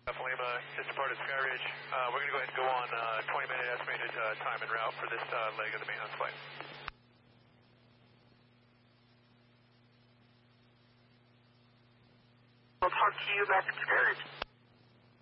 Lima, just departed Skyridge. We're going to go ahead and go on 20-minute estimated time and route for this leg of the maintenance flight. I'll talk to you back at Skyridge.